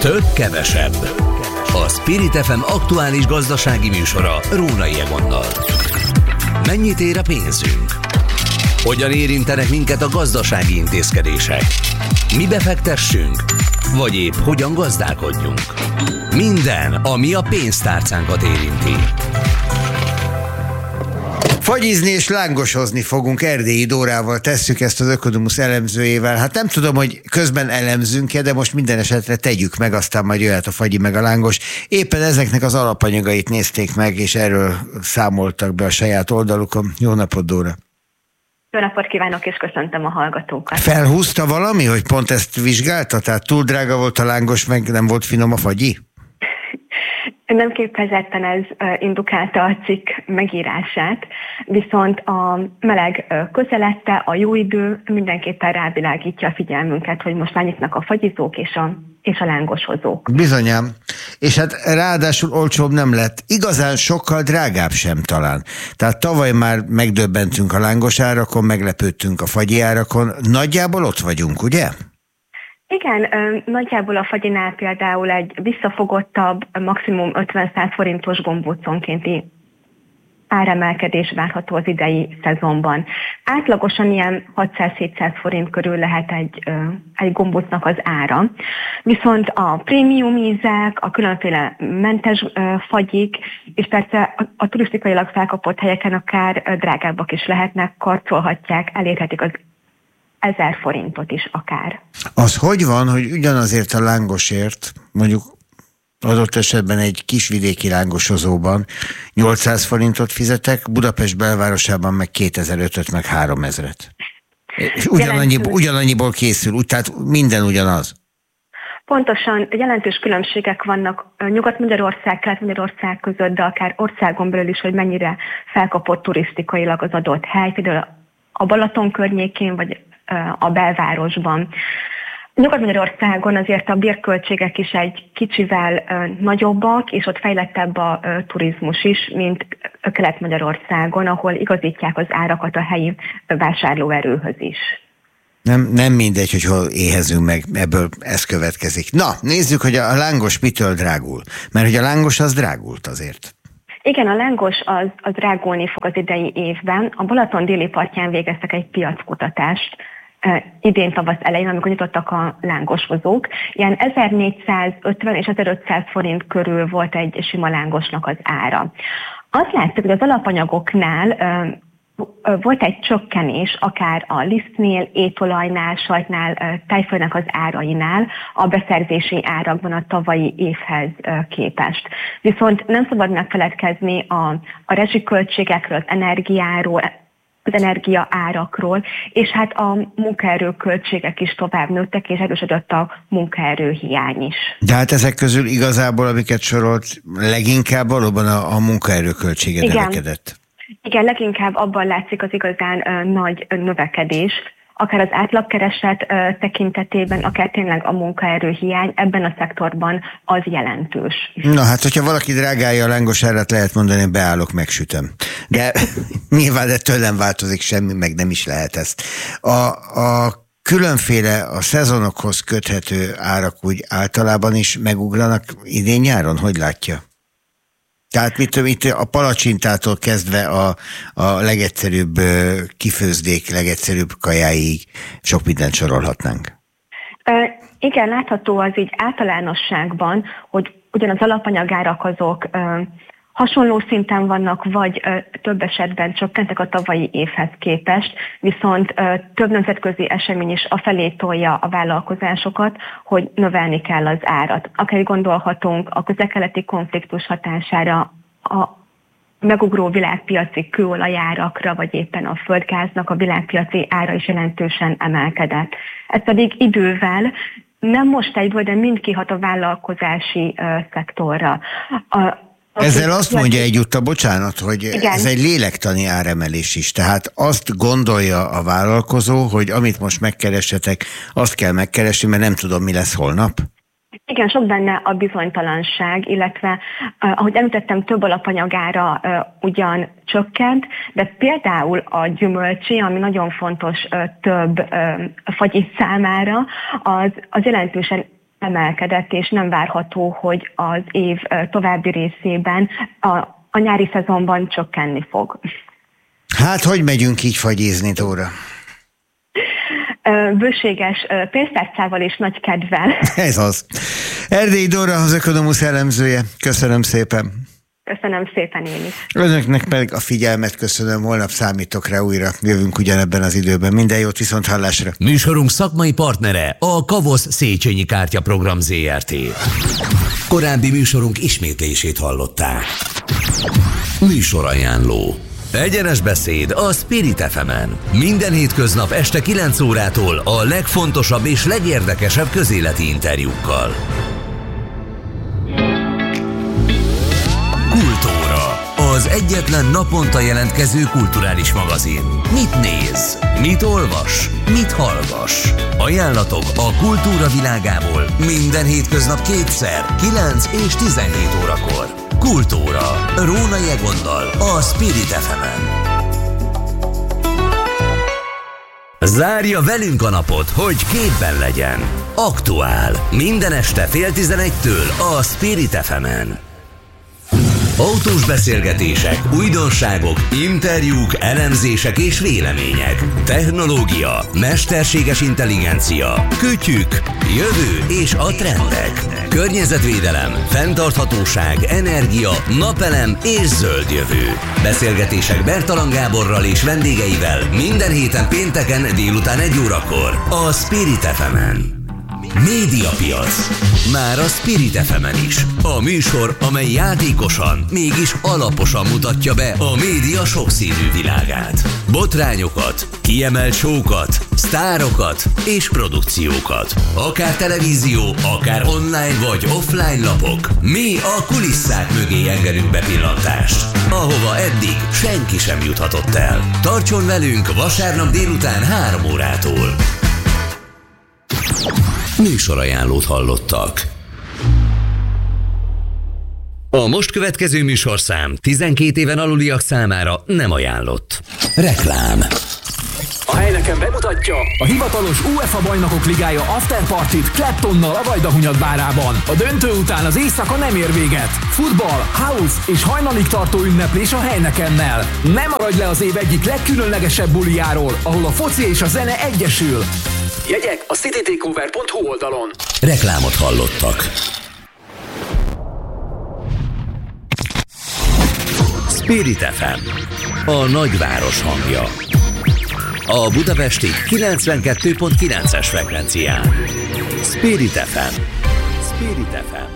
Több kevesebb. A Spirit FM aktuális gazdasági műsora Rónai Egonnal. Mennyit ér a pénzünk? Hogyan érintenek minket a gazdasági intézkedések? Mi befektessünk? Vagy épp hogyan gazdálkodjunk? Minden, ami a pénztárcánkat érinti. Fagyizni és lángosozni fogunk, Erdélyi Dórával tesszük ezt az Ökonomusz elemzőjével. Hát nem tudom, hogy közben elemzünk-e, de most minden esetre tegyük meg, aztán majd jöhet a fagyi meg a lángos. Éppen ezeknek az alapanyagait nézték meg, és erről számoltak be a saját oldalukon. Jó napot, Dóra! Jó napot kívánok, és köszöntöm a hallgatókat. Felhúzta valami, hogy pont ezt vizsgálta? Tehát túl drága volt a lángos, meg nem volt finom a fagyi? Nem képezetten ez indukálta a cikk megírását, viszont a meleg közelette, a jó idő mindenképpen rávilágítja a figyelmünket, hogy most már nyitnak a fagyizók és a lángosozók. Bizonyám. És hát ráadásul olcsóbb nem lett. Igazán sokkal drágább sem talán. Tehát tavaly már megdöbbentünk a lángos árakon, meglepődtünk a fagyi árakon. Nagyjából ott vagyunk, ugye? Igen, nagyjából a fagyinál például egy visszafogottabb, maximum 50-100 forintos gombóconkénti áremelkedés várható az idei szezonban. Átlagosan ilyen 600-700 forint körül lehet egy gombócnak az ára. Viszont a prémium ízek, a különféle mentes fagyik, és persze a turisztikailag felkapott helyeken akár drágábbak is lehetnek, karcolhatják, elérhetik az 1000 forintot is akár. Az hogy van, hogy ugyanazért a lángosért, mondjuk adott esetben egy kisvidéki lángosozóban 800 forintot fizetek, Budapest belvárosában meg 2500-öt, meg 3000-et. És ugyanannyiból készül, tehát minden ugyanaz. Pontosan, jelentős különbségek vannak Nyugat-Magyarország, Kelet-Magyarország között, de akár országon belül is, hogy mennyire felkapott turisztikailag az adott hely, például a Balaton környékén, vagy a belvárosban. Nyugat-Magyarországon azért a bérköltségek is egy kicsivel nagyobbak, és ott fejlettebb a turizmus is, mint Kelet-Magyarországon, ahol igazítják az árakat a helyi vásárlóerőhöz is. Nem mindegy, hogy hol éhezünk meg, ebből ez következik. Na, nézzük, hogy a lángos mitől drágul. Mert hogy a lángos az drágult azért. Igen, a lángos az drágulni fog az idei évben. A Balaton déli partján végeztek egy piackutatást idén tavasz elején, amikor nyitottak a lángosozók. Ilyen 1450 és 1500 forint körül volt egy sima lángosnak az ára. Azt látszik, hogy az alapanyagoknál volt egy csökkenés, akár a lisztnél, étolajnál, sajtnál, tejfölnek az árainál, a beszerzési árakban a tavalyi évhez képest. Viszont nem szabad megfeledkezni a rezsiköltségekről, az energiáról, az energia árakról, és hát a munkaerőköltségek is tovább nőttek, és erősödött a munkaerőhiány is. De hát ezek közül igazából, amiket sorolt, leginkább valóban a munkaerőköltsége növekedett. Igen, leginkább abban látszik az igazán nagy növekedés, akár az átlagkereset tekintetében, akár tényleg a munkaerőhiány ebben a szektorban az jelentős. Na hát, hogyha valaki drágálja a lángos árat, lehet mondani, hogy beállok, megsütöm. De nyilván ettől nem változik semmi, meg nem is lehet ezt. A különféle a szezonokhoz köthető árak úgy általában is megugranak idén-nyáron, hogy látja? Tehát itt a palacsintától kezdve a legegyszerűbb kifőzdék, legegyszerűbb kajáig sok mindent sorolhatnánk. Igen, látható az így általánosságban, hogy ugyanaz alapanyagárak azok hasonló szinten vannak, vagy több esetben csökkentek a tavalyi évhez képest, viszont több nemzetközi esemény is afelé tolja a vállalkozásokat, hogy növelni kell az árat. Akár gondolhatunk a közel-keleti konfliktus hatására, a megugró világpiaci kőolajárakra, vagy éppen a földgáznak a világpiaci ára is jelentősen emelkedett. Ez pedig idővel nem most egyből, de mind kihat a vállalkozási szektorra. Ezzel azt mondja egyúttal, bocsánat, hogy igen, ez egy lélektani áremelés is. Tehát azt gondolja a vállalkozó, hogy amit most megkeressetek, azt kell megkeresni, mert nem tudom, mi lesz holnap. Igen, sok benne a bizonytalanság, illetve, ahogy említettem, több alapanyagára ugyan csökkent, de például a gyümölcsi, ami nagyon fontos több fagyi számára, az jelentősen emelkedett, és nem várható, hogy az év további részében a nyári szezonban csökkenni fog. Hát, hogy megyünk így fagyézni, Dóra? Bőséges pénztárcával és nagy kedvel. Ez az. Erdélyi Dóra, az Ökonomusz elemzője. Köszönöm szépen. Köszönöm szépen én is. Önöknek pedig a figyelmet köszönöm, holnap számítok rá újra. Jövünk ugyanebben az időben. Minden jót, viszont hallásra. Műsorunk szakmai partnere a Kavosz Széchenyi Kártyaprogram ZRT. Korábbi műsorunk ismétlését hallották. Műsorajánló. Egyenes beszéd a Spirit FM-en. Minden hétköznap este 9 órától a legfontosabb és legérdekesebb közéleti interjúkkal. Kultúra. Az egyetlen naponta jelentkező kulturális magazin. Mit néz? Mit olvas? Mit hallgass? Ajánlatok a kultúra világából minden hétköznap kétszer, 9 és 17 órakor. Kultúra. Rónai Egonnal a Spirit FM-en. Zárja velünk a napot, hogy képben legyen. Aktuál. Minden este 10:30 a Spirit FM-en. Autós beszélgetések, újdonságok, interjúk, elemzések és vélemények. Technológia, mesterséges intelligencia, kütyük, jövő és a trendek. Környezetvédelem, fenntarthatóság, energia, napelem és zöld jövő. Beszélgetések Bertalan Gáborral és vendégeivel minden héten pénteken délután 1 órakor a Spirit FM-en. Médiapiac. Már a Spirit FM-en is. A műsor, amely játékosan, mégis alaposan mutatja be a média sokszínű világát. Botrányokat, kiemelt show-kat, sztárokat és produkciókat. Akár televízió, akár online vagy offline lapok. Mi a kulisszák mögé engedünk bepillantást, ahova eddig senki sem juthatott el. Tartson velünk vasárnap délután 3 órától. Műsorajánlót hallottak. A most következő műsorszám 12 éven aluliak számára nem ajánlott. Reklám. A Heineken bemutatja a hivatalos UEFA Bajnokok Ligája afterpartit Claptonnal a Vajdahunyad-bárában. A döntő után az éjszaka nem ér véget. Futball, house és hajnalig tartó ünneplés a Heinekennel. Ne maradj le az év egyik legkülönlegesebb bulijáról, ahol a foci és a zene egyesül. Jegyek a citytakeover.hu oldalon. Reklámot hallottak. Spirit FM, a nagyváros hangja. A budapesti 92.9-es frekvencián. Spirit FM. Spirit FM.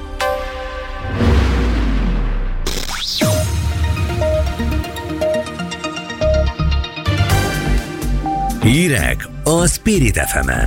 Hírek a Spirit FM-en.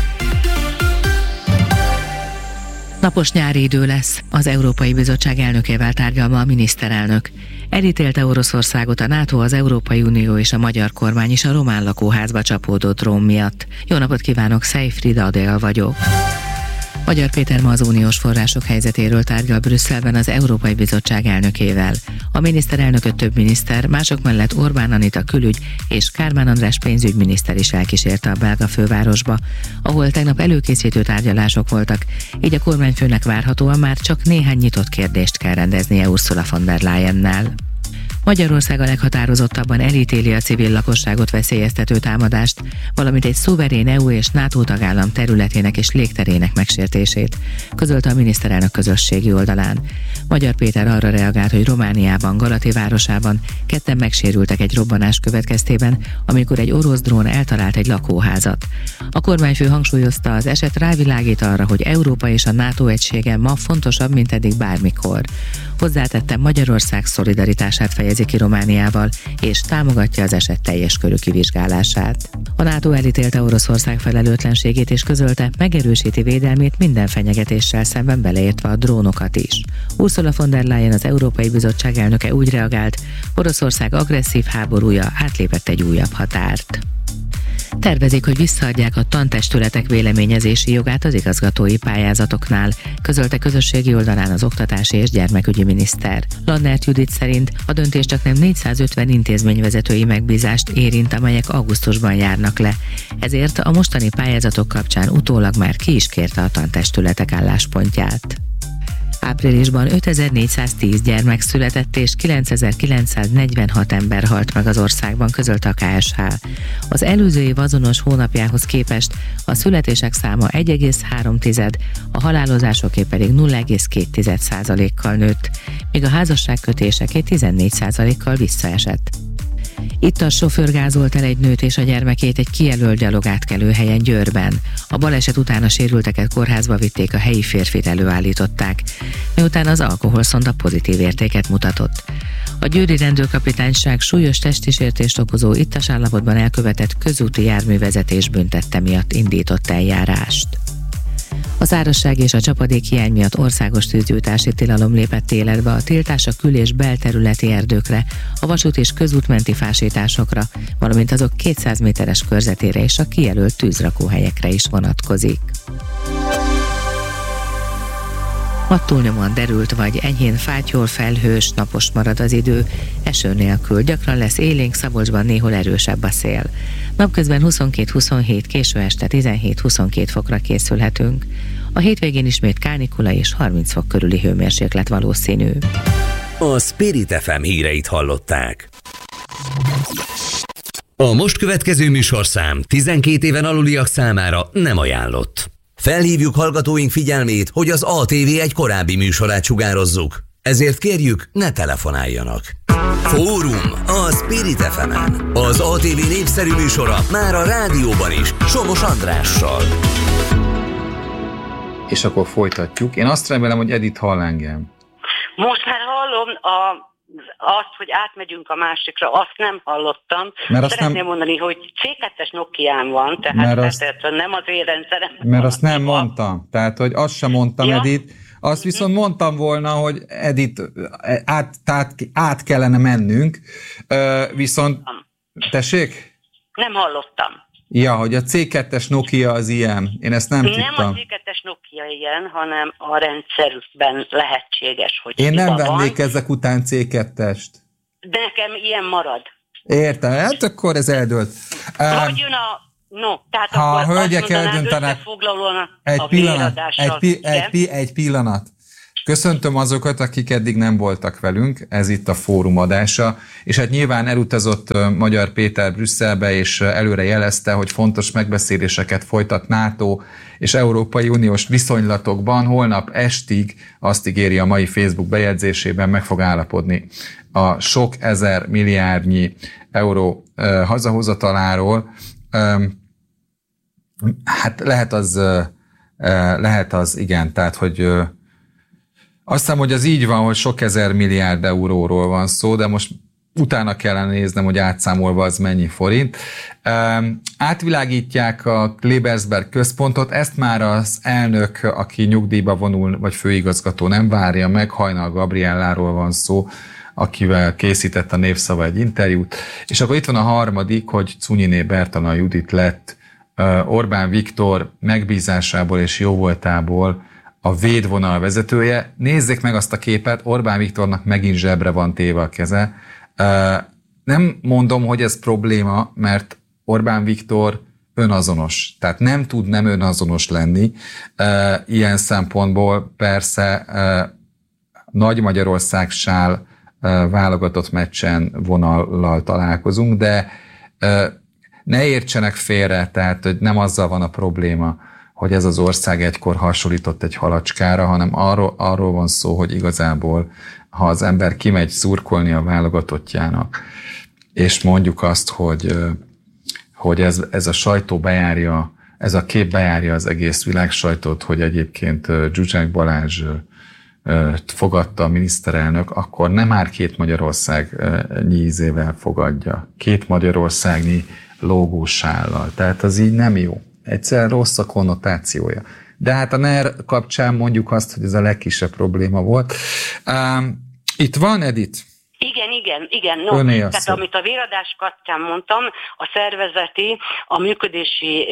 Napos nyári idő lesz. Az Európai Bizottság elnökével tárgyal ma a miniszterelnök. Elítélte Oroszországot a NATO, az Európai Unió és a magyar kormány is a román lakóházba csapódott drón miatt. Jó napot kívánok, Szejfrida Adél vagyok. Magyar Péter ma az uniós források helyzetéről tárgyal Brüsszelben az Európai Bizottság elnökével. A miniszterelnököt több miniszter, mások mellett Orbán Anita külügy és Kármán András pénzügyminiszter is elkísérte a belga fővárosba, ahol tegnap előkészítő tárgyalások voltak, így a kormányfőnek várhatóan már csak néhány nyitott kérdést kell rendeznie Ursula von der Leyennel. Magyarország a leghatározottabban elítéli a civil lakosságot veszélyeztető támadást, valamint egy szuverén EU és NATO tagállam területének és légterének megsértését, közölte a miniszterelnök közösségi oldalán. Magyar Péter arra reagált, hogy Romániában, Galati városában 2 megsérültek egy robbanás következtében, amikor egy orosz drón eltalált egy lakóházat. A kormányfő hangsúlyozta, az eset rávilágít arra, hogy Európa és a NATO egysége ma fontosabb, mint eddig bármikor. Hozzátette, Magyarország szolidaritását fejezi ki Romániával, és támogatja az eset teljes körű kivizsgálását. A NATO elítélte Oroszország felelőtlenségét és közölte, megerősíti védelmét minden fenyegetéssel szemben, beleértve a drónokat is. Ursula von der Leyen, az Európai Bizottság elnöke úgy reagált, Oroszország agresszív háborúja átlépett egy újabb határt. Tervezik, hogy visszaadják a tantestületek véleményezési jogát az igazgatói pályázatoknál, közölte közösségi oldalán az oktatási és gyermekügyi miniszter. Lannert Judit szerint a döntés csak nem 450 intézményvezetői megbízást érint, amelyek augusztusban járnak le. Ezért a mostani pályázatok kapcsán utólag már ki is kérte a tantestületek álláspontját. Áprilisban 5410 gyermek született és 9946 ember halt meg az országban, közölte a KSH. Az előző év azonos hónapjához képest a születések száma 1,3, a halálozásoké pedig 0,2%-kal nőtt, míg a házasságkötéseké 14%-kal visszaesett. Itt a sofőr gázolt el egy nőt és a gyermekét egy kijelölt gyalogátkelőhelyen Győrben. A baleset után a sérülteket kórházba vitték, a helyi férfit előállították, miután az alkoholszonda pozitív értéket mutatott. A győri rendőrkapitányság súlyos testi sértést okozó ittas állapotban elkövetett közúti járművezetés büntette miatt indított eljárást. A szárazság és a csapadékhiány miatt országos tűzgyújtási tilalom lépett életbe, a tiltás a kül- és belterületi erdőkre, a vasút és közútmenti fásításokra, valamint azok 200 méteres körzetére és a kijelölt tűzrakóhelyekre is vonatkozik. Ma túlnyomóan derült vagy enyhén fátyol, felhős, napos marad az idő, eső nélkül, gyakran lesz élénk, Szabolcsban néhol erősebb a szél. Napközben 22-27, késő este 17-22 fokra készülhetünk. A hétvégén ismét kánikula és 30 fok körüli hőmérséklet valószínű. A Spirit FM híreit hallották. A most következő műsorszám 12 éven aluliak számára nem ajánlott. Felhívjuk hallgatóink figyelmét, hogy az ATV egy korábbi műsorát sugározzuk. Ezért kérjük, ne telefonáljanak. Fórum a Spirit FM-en. Az ATV népszerű műsora már a rádióban is, Somos Andrással. És akkor folytatjuk. Én azt remélem, hogy Edith hall engem. Most már hallom azt, hogy átmegyünk a másikra, azt nem hallottam. Szeretném mondani, hogy C2-es Nokiám van, tehát nem az én rendszerem. Mert azt nem mondtam. Tehát, hogy azt sem mondtam, ja. Edith. Azt viszont mondtam volna, hogy Edith, át kellene mennünk. Viszont, tessék? Nem hallottam. Ja, hogy a C2-es Nokia az ilyen. Én ezt nem tudtam. Nem a C2-es Nokia ilyen, hanem a rendszerben lehetséges, hogy én nem vennék ezek után C2-est. De nekem ilyen marad. Értem, hát akkor ez eldőlt. Vagy jön tehát ha akkor a hölgyek eldöntenek, egy pillanat. Köszöntöm azokat, akik eddig nem voltak velünk, ez itt a fórum adása, és hát nyilván elutazott Magyar Péter Brüsszelbe, és előre jelezte, hogy fontos megbeszéléseket folytat NATO és Európai Uniós viszonylatokban. Holnap estig, azt ígéri a mai Facebook bejegyzésében, meg fog állapodni a sok ezer milliárdnyi euró hazahozataláról. Hát lehet az igen, tehát hogy azt hiszem, hogy az így van, hogy sok ezer milliárd euróról van szó, de most utána kellene néznem, hogy átszámolva az mennyi forint. Átvilágítják a Klebersberg központot, ezt már az elnök, aki nyugdíjba vonul, vagy főigazgató nem várja meg, Hajnal Gabrielláról van szó, akivel készített a Népszava egy interjút. És akkor itt van a harmadik, hogy Cunyiné Bertalan Judit lett Orbán Viktor megbízásából és jóvoltából a védvonal vezetője. Nézzék meg azt a képet, Orbán Viktornak megint zsebre van téve a keze. Nem mondom, hogy ez probléma, mert Orbán Viktor önazonos. Tehát nem tud nem önazonos lenni. Ilyen szempontból persze Nagy Magyarország-sál válogatott meccsen vonallal találkozunk, de ne értsenek félre, tehát hogy nem azzal van a probléma, hogy ez az ország egykor hasonlított egy halacskára, hanem arról van szó, hogy igazából, ha az ember kimegy szurkolni a válogatottjának, és mondjuk azt, hogy ez a sajtó bejárja, ez a kép bejárja az egész világ sajtót, hogy egyébként Zsuzsák Balázs fogadta a miniszterelnök, akkor nem már két Magyarországnyi ízével fogadja. Két Magyarországnyi lógósállal. Tehát az így nem jó. Egyszerűen rossz a konnotációja. De hát a NER kapcsán mondjuk azt, hogy ez a legkisebb probléma volt. Itt van, Edith? Igen. No, tehát amit a véradás kapcsán mondtam, a szervezeti, a működési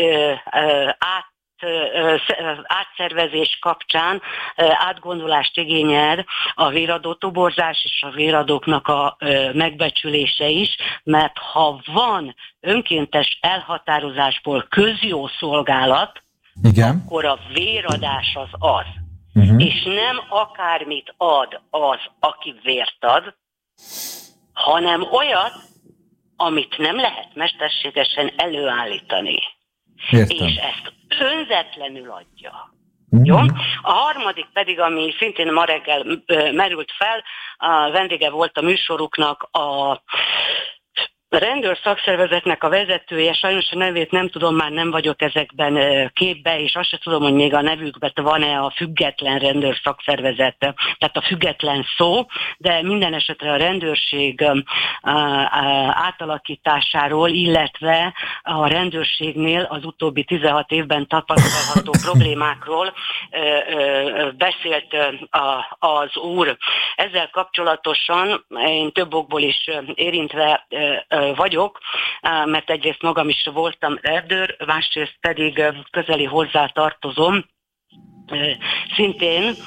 átszervezés kapcsán átgondolást igényel a véradó toborzás és a véradóknak a megbecsülése is, mert ha van önkéntes elhatározásból közjó szolgálat, akkor a véradás az. És nem akármit ad az, aki vért ad, hanem olyat, amit nem lehet mesterségesen előállítani. Értem. És ezt önzetlenül adja. Jó? A harmadik pedig, ami szintén ma reggel merült fel, a vendége volt a műsoruknak a rendőr szakszervezetnek a vezetője, sajnos a nevét nem tudom, már nem vagyok ezekben képbe, és azt sem tudom, hogy még a nevükben van-e a független rendőr szakszervezet, tehát a független szó, de minden esetre a rendőrség átalakításáról, illetve a rendőrségnél az utóbbi 16 évben tapasztalható problémákról beszélt az úr. Ezzel kapcsolatosan én több okból is érintve vagyok, mert egyrészt magam is voltam rendőr, másrészt pedig közeli hozzátartozom. Szintén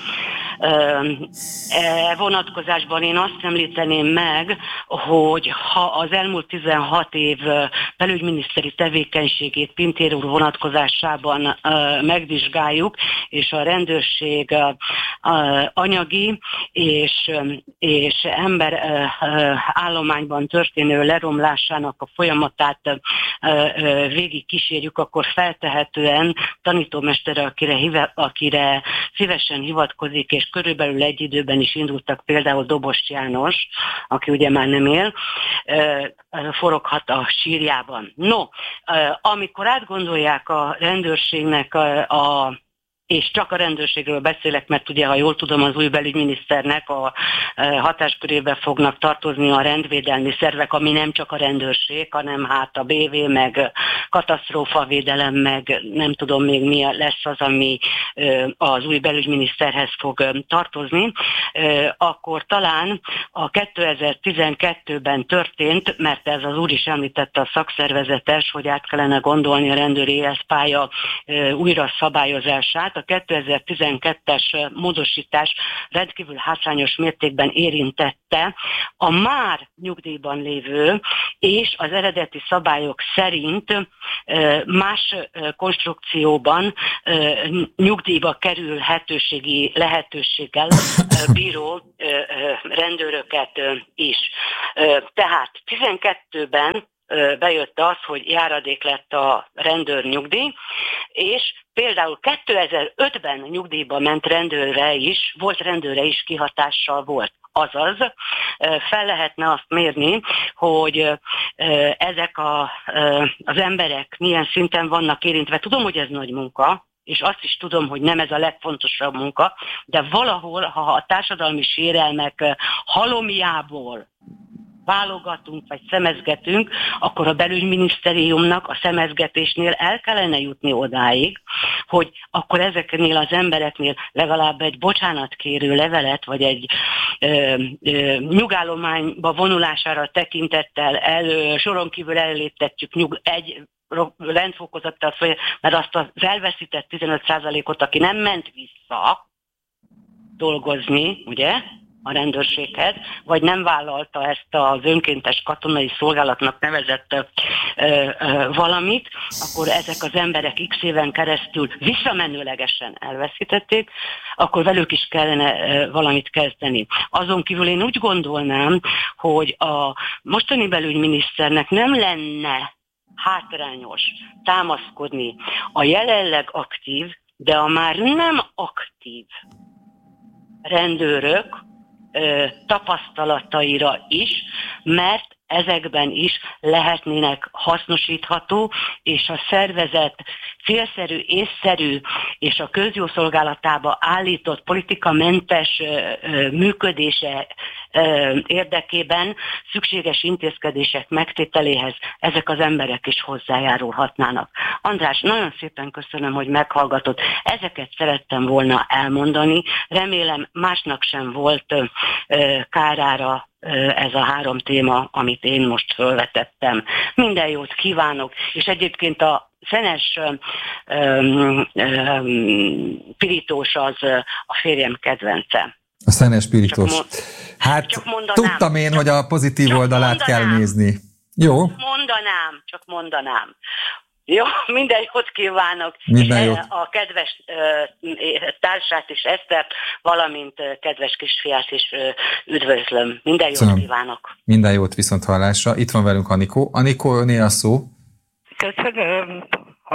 vonatkozásban én azt említeném meg, hogy ha az elmúlt 16 év belügyminiszteri tevékenységét Pintér úr vonatkozásában megvizsgáljuk, és a rendőrség anyagi és ember állományban történő leromlásának a folyamatát végig kísérjük, akkor feltehetően tanítómestere, akire szívesen hivatkozik, és körülbelül egy időben is indultak például Dobos János, aki ugye már nem él, foroghat a sírjában. No, amikor átgondolják a rendőrségnek és csak a rendőrségről beszélek, mert ugye, ha jól tudom, az új belügyminiszternek a hatáskörébe fognak tartozni a rendvédelmi szervek, ami nem csak a rendőrség, hanem hát a BV, meg katasztrófavédelem, meg nem tudom még mi lesz az, ami az új belügyminiszterhez fog tartozni, akkor talán a 2012-ben történt, mert ez az úr is említette a szakszervezetes, hogy át kellene gondolni a rendőri életpálya újra szabályozását. A 2012-es módosítás rendkívül hátrányos mértékben érintette a már nyugdíjban lévő és az eredeti szabályok szerint más konstrukcióban nyugdíjba kerülhetőségi lehetőséggel bíró rendőröket is. Tehát 12-ben bejött az, hogy járadék lett a rendőrnyugdíj, és például 2005-ben nyugdíjba ment volt rendőre is kihatással volt. Azaz, fel lehetne azt mérni, hogy ezek az emberek milyen szinten vannak érintve. Tudom, hogy ez nagy munka, és azt is tudom, hogy nem ez a legfontosabb munka, de valahol, ha a társadalmi sérelmek halomjából válogatunk, vagy szemezgetünk, akkor a belügyminisztériumnak a szemezgetésnél el kellene jutni odáig, hogy akkor ezeknél az embereknél legalább egy bocsánatkérő levelet, vagy egy nyugállományba vonulására tekintettel soron kívül előléptetjük egy rendfokozattal, mert azt az elveszített 15%-ot, aki nem ment vissza dolgozni, ugye, a rendőrséghez, vagy nem vállalta ezt az önkéntes katonai szolgálatnak nevezett valamit, akkor ezek az emberek x éven keresztül visszamenőlegesen elveszítették, akkor velük is kellene valamit kezdeni. Azon kívül én úgy gondolnám, hogy a mostani belügyminiszternek nem lenne hátrányos támaszkodni a jelenleg aktív, de a már nem aktív rendőrök tapasztalataira is, mert ezekben is lehetnének hasznosítható, és a szervezet célszerű, észszerű és a közjó szolgálatába állított politikamentes működése érdekében szükséges intézkedések megtételéhez ezek az emberek is hozzájárulhatnának. András, nagyon szépen köszönöm, hogy meghallgatott. Ezeket szerettem volna elmondani. Remélem másnak sem volt kárára ez a 3 téma, amit én most felvetettem. Minden jót kívánok, és egyébként a szenes pirítós az a férjem kedvence. A szenes pirítós. Hát tudtam én, hogy a pozitív oldalát kell nézni. Jó? Csak mondanám. Jó, minden jót kívánok. Minden jót. A kedves társát is, Esztert, valamint kedves kisfiát is üdvözlöm. Minden jót Köszönöm. kívánok. Minden jót, viszont hallásra. Itt van velünk Anikó. Anikó, öné a szó. Köszönöm.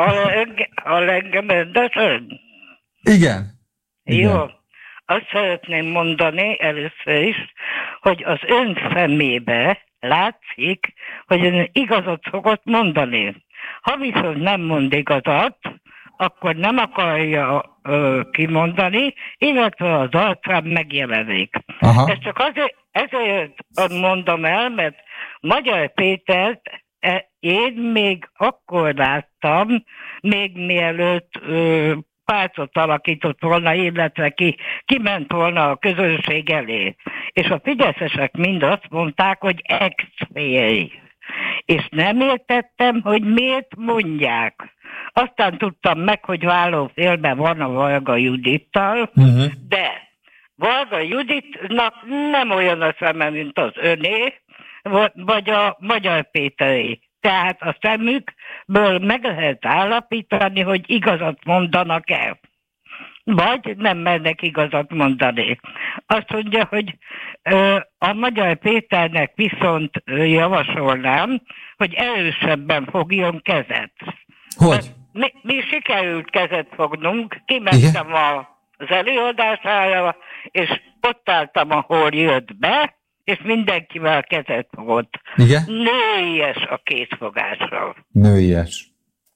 Hall engem rendesen? Igen. Jó. Azt szeretném mondani először is, hogy az ön szemébe látszik, hogy ön igazat szokott mondani. Ha viszont nem mond igazat, akkor nem akarja kimondani, illetve az arcán megjelenik. Aha. Ezt csak ezért mondom el, mert Magyar Pétert én még akkor láttam, még mielőtt pártot alakított volna, illetve kiment volna a közönség elé. És a fideszesek mind azt mondták, hogy ex-férj. És nem értettem, hogy miért mondják. Aztán tudtam meg, hogy vállófélben van a Varga Judittal, de Varga Juditnak nem olyan a szeme, mint az öné, vagy a Magyar Péteré. Tehát a szemükből meg lehet állapítani, hogy igazat mondanak el. Vagy nem mernek igazat mondani. Azt mondja, hogy a Magyar Péternek viszont javasolnám, hogy erősebben fogjon kezet. Hogy? Mi sikerült kezet fognunk, kimentem az előadására, és ott álltam, ahol jött be, és mindenkivel kezet fogott. Igen? Nőies a kézfogásra. Nőies.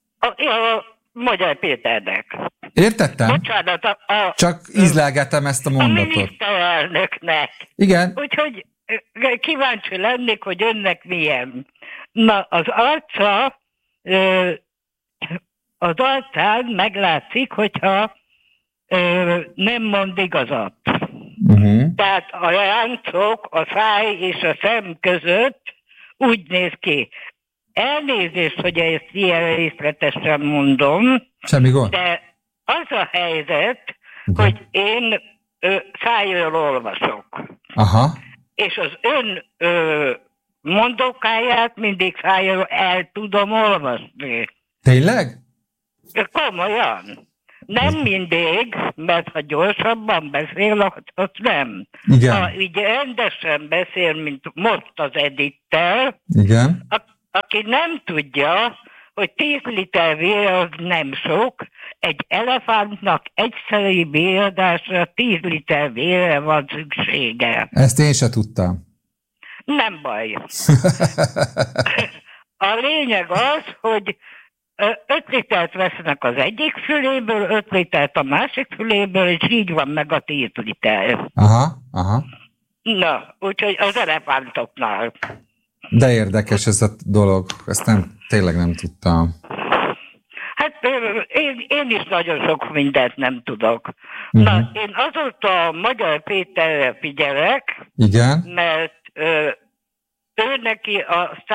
A Magyar Péternek. Értettem? Bocsánat, csak ízlelgetem ezt a mondatot. A miniszterelnöknek. Igen. Úgyhogy kíváncsi lennék, hogy önnek milyen. Na, az arcán meglátszik, hogyha nem mond igazat. Tehát a láncok, a száj és a szem között úgy néz ki. Elnézést, hogy ezt ilyen részletesen mondom. Semmi gond. De az a helyzet, hogy én szájról olvasok. Aha. És az ön mondókáját mindig szájról el tudom olvasni. Tényleg? Komolyan. Nem mindig, mert ha gyorsabban beszél, azt nem. Igen. Ha így rendesen beszél, mint most az Edittel, igen. Aki nem tudja, hogy 10 liter vér az nem sok, egy elefántnak egyszeri véradásra 10 liter vérre van szüksége. Ezt én se tudtam. Nem baj. A lényeg az, hogy 5 litert vesznek az egyik füléből, 5 litert a másik füléből, és így van meg a 10 liter. Aha. Na, úgyhogy az elefántoknál. De érdekes ez a dolog, ezt tényleg nem tudtam. Hát én is nagyon sok mindent nem tudok. Na, én azóta a Magyar Péterre figyelek, igen. Mert ő neki a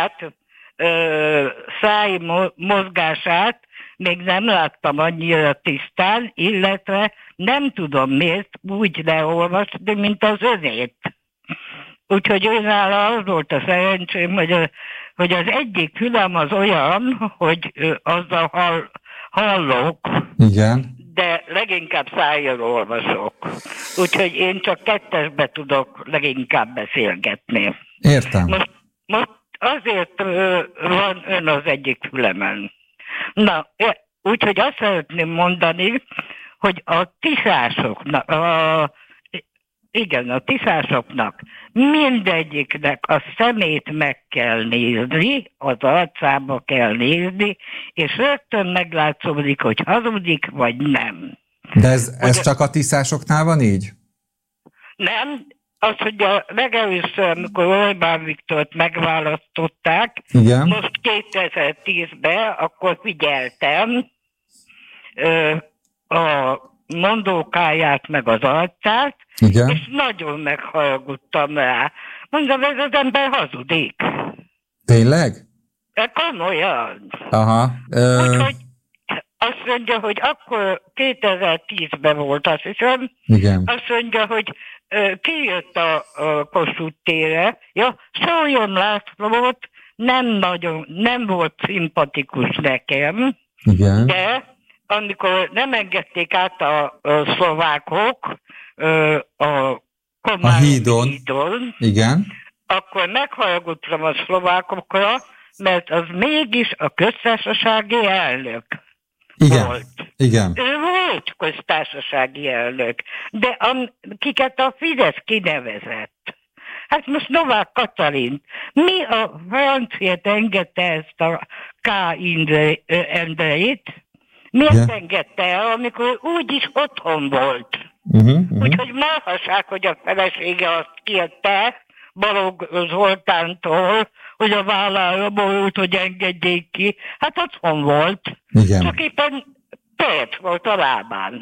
száj mozgását még nem láttam annyira tisztán, illetve nem tudom miért úgy leolvasni, mint az önét. Úgyhogy őnála az volt a szerencsém, hogy az egyik fülem az olyan, hogy azzal hallok. Igen. De leginkább szájjal olvasok. Úgyhogy én csak 2-esbe tudok leginkább beszélgetni. Értem. Most azért van ön az egyik fülemen. Na, úgyhogy azt szeretném mondani, hogy a tiszásoknak mindegyiknek a szemét meg kell nézni, az arcába kell nézni, és rögtön meglátszódik, hogy hazudik, vagy nem. De ez csak a tiszásoknál van így? Nem. Az, hogy a legelőször, amikor Orbán Viktort megválasztották, igen. Most 2010-ben, akkor figyeltem a mondókáját meg az arcát, igen. És nagyon meghallgattam rá. Mondom, ez az ember hazudik. Tényleg? Komolyan. Aha. Úgyhogy azt mondja, hogy akkor 2010-ben volt, azt hiszem. Igen. Azt mondja, hogy kijött a Kossuth térre. Ja, Szoljon László nem volt szimpatikus nekem. Igen. De amikor nem engedték át a szlovákok a hídon, igen, akkor meghallgattam a szlovákokra, mert az mégis a köztársasági elnök volt. Igen. Ő volt köztársasági elnök, de kiket a Fidesz kinevezett. Hát most Novák Katalin. Mi a franciát engedte ezt a K. Endreit? Miért engedte el, amikor úgyis otthon volt? Úgyhogy marhaság, hogy a felesége azt kérte Balogh Zoltántól, hogy a vállára borult, hogy engedjék ki. Hát otthon volt. Igen. Csak éppen perc volt a lábán.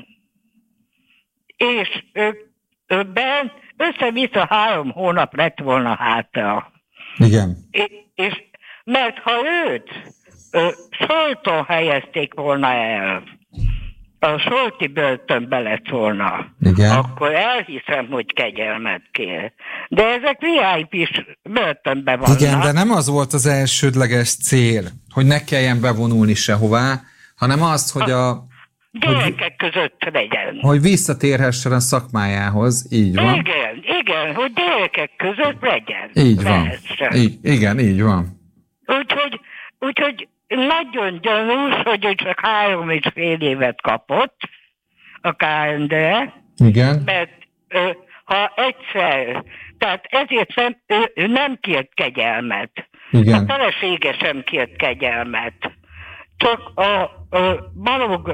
És ben össze-vissza 3 hónap lett volna hátra. Igen. És mert ha őt Solton helyezték volna el, a Solti börtönbe lett volna, igen, akkor elhiszem, hogy kegyelmet kér. De ezek VIP-s börtönbe vannak. Igen, de nem az volt az elsődleges cél, hogy ne kelljen bevonulni sehová, hanem azt, hogy gyerekek között legyen. Hogy visszatérhessen a szakmájához, így van. Igen, hogy gyerekek között legyen. Így van. Igen, így van. Úgyhogy nagyon gyanús, hogy ő csak 3,5 évet kapott a KND-re. Igen. Mert ha egyszer, tehát ezért ő nem kért kegyelmet. Igen. A felesége sem kért kegyelmet. Csak a Balogh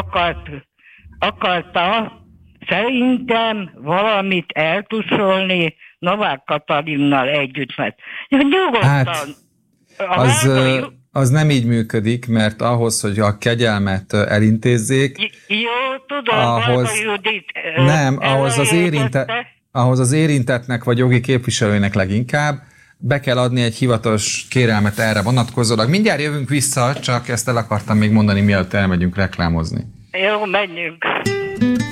akarta szerintem valamit eltussolni Novák Katalinnal együtt, mert nyugodtan. Hát, az nem így működik, mert ahhoz, hogy a kegyelmet elintézzék, jó, tudom, ahhoz az érintetnek vagy jogi képviselőnek leginkább be kell adni egy hivatalos kérelmet erre vonatkozólag. Mindjárt jövünk vissza, csak ezt el akartam még mondani, mielőtt elmegyünk reklámozni. Jó, menjünk.